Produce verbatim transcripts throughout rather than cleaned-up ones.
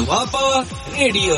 Doaba radio.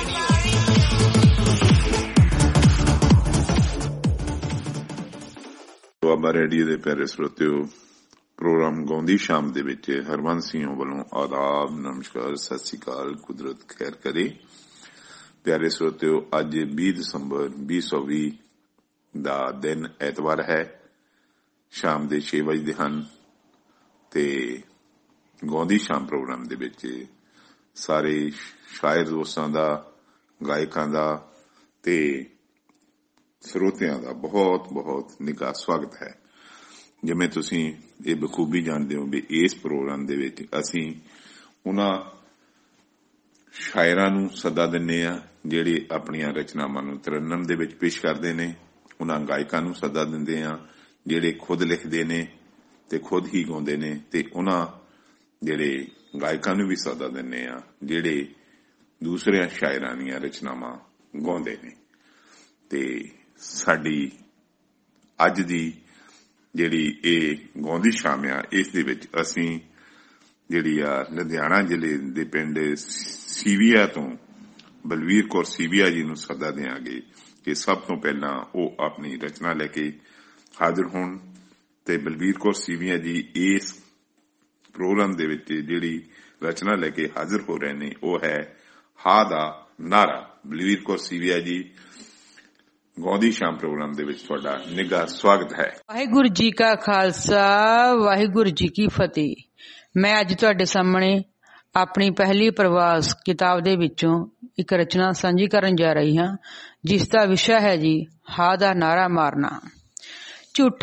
Doaba radio ਦੇ ਪਿਆਰੇ ਸਰੋਤਿਓ, programme ਗਾਉਂਦੀ ਸ਼ਾਮ ਦੇ ਵਿੱਚ ਹਰਵੰਸ ਸਿੰਘ ਵੱਲੋਂ ਆਦਾਬ, ਨਮਸਕਾਰ, ਸਤਿ ਸ੍ਰੀ ਅਕਾਲ, ਕੁਦਰਤ ਖੈਰ ਕਰੇ। ਪਿਆਰੇ ਸਰੋਤਿਓ, ਅੱਜ ਵੀਹ ਦਸੰਬਰ ਵੀਹ ਸੌ ਵੀਹ ਦਾ ਦਿਨ ਐਤਵਾਰ ਹੈ। ਸ਼ਾਮ ਦੇ ਛੇ ਵਜੇ ਹਨ ਤੇ ਗਾਉਂਦੀ ਸ਼ਾਮ ਪ੍ਰੋਗਰਾਮ ਦੇ ਵਿੱਚ ਸਾਰੇ ਸ਼ਾਇਰ ਦੋਸਤਾਂ ਦਾ, ਗਾਇਕਾਂ ਦਾ ਤੇ ਸਰੋਤਿਆਂ ਦਾ ਬਹੁਤ ਬਹੁਤ ਨਿੱਘਾ ਸਵਾਗਤ ਹੈ। ਜਿਵੇਂ ਤੁਸੀਂ ਇਹ ਬਖੂਬੀ ਜਾਣਦੇ ਹੋ ਵੀ ਇਸ ਪ੍ਰੋਗਰਾਮ ਦੇ ਵਿੱਚ ਅਸੀਂ ਉਹਨਾਂ ਸ਼ਾਇਰਾਂ ਨੂੰ ਸੱਦਾ ਦਿੰਦੇ ਹਾਂ ਜਿਹੜੇ ਆਪਣੀਆਂ ਰਚਨਾਵਾਂ ਨੂੰ ਤਰੰਨਮ ਦੇ ਵਿੱਚ ਪੇਸ਼ ਕਰਦੇ ਨੇ। ਉਹਨਾਂ ਗਾਇਕਾਂ ਨੂੰ ਸੱਦਾ ਦਿੰਦੇ ਹਾਂ ਜਿਹੜੇ ਖੁਦ ਲਿਖਦੇ ਨੇ ਤੇ ਖੁਦ ਹੀ ਗਾਉਂਦੇ ਨੇ, ਤੇ ਉਹਨਾਂ ਜਿਹੜੇ ਗਾਇਕਾਂ ਨੂੰ ਵੀ ਸੱਦਾ ਦਿੰਦੇ ਆ ਜਿਹੜੇ ਦੂਸਰਿਆਂ ਸ਼ਾਇਰਾਂ ਦੀਆਂ ਰਚਨਾਵਾਂ ਗਾਉਂਦੇ ਨੇ। ਤੇ ਸਾਡੀ ਅੱਜ ਦੀ ਜਿਹੜੀ ਇਹ ਗਾਉਂਦੀ ਸ਼ਾਮ ਆ, ਇਸ ਦੇ ਵਿੱਚ ਅਸੀਂ ਜਿਹੜੀ ਆ ਲੁਧਿਆਣਾ ਜ਼ਿਲ੍ਹੇ ਦੇ ਪਿੰਡ ਸੀਵੀਆ ਤੋਂ ਬਲਵੀਰ ਕੌਰ ਸੀਵੀਆ ਜੀ ਨੂੰ ਸੱਦਾ ਦਿਆਂਗੇ ਕਿ ਸਭ ਤੋਂ ਪਹਿਲਾਂ ਉਹ ਆਪਣੀ ਰਚਨਾ ਲੈ ਕੇ ਹਾਜ਼ਰ ਹੋਣ। ਤੇ ਬਲਵੀਰ ਕੌਰ ਸੀਵੀਆ ਜੀ ਇਸ ਪ੍ਰੋਗਰਾਮ ਦੇ ਵਿੱਚ ਜਿਹੜੀ ਰਚਨਾ ਲੈ ਕੇ ਹਾਜ਼ਰ ਹੋ ਰਹੇ ਨੇ ਉਹ ਹੈ ਹਾ ਦਾ ਨਾਰਾ। ਬਲਵੀਰ ਕੌਰ ਸੀਵੀਆ ਜੀ, ਗਾਉਂਦੀ ਸ਼ਾਮ ਪ੍ਰੋਗਰਾਮ ਦੇ ਵਿੱਚ ਤੁਹਾਡਾ ਨਿੱਘਾ ਸਵਾਗਤ ਹੈ। ਵਾਹਿਗੁਰੂ ਜੀ ਕਾ ਖਾਲਸਾ, ਵਾਹਿਗੁਰੂ ਜੀ ਕੀ ਫਤਿਹ। ਮੈਂ ਅੱਜ ਤੁਹਾਡੇ ਸਾਹਮਣੇ ਆਪਣੀ ਪਹਿਲੀ ਪ੍ਰਵਾਸ ਕਿਤਾਬ ਦੇ ਵਿੱਚੋਂ ਇੱਕ ਰਚਨਾ ਸਾਂਝੀ ਕਰਨ ਜਾ ਰਹੀ ਹਾਂ, ਜਿਸ ਦਾ ਵਿਸ਼ਾ ਹੈ ਜੀ ਹਾ ਦਾ ਨਾਰਾ ਮਾਰਨਾ। ਝੂਠ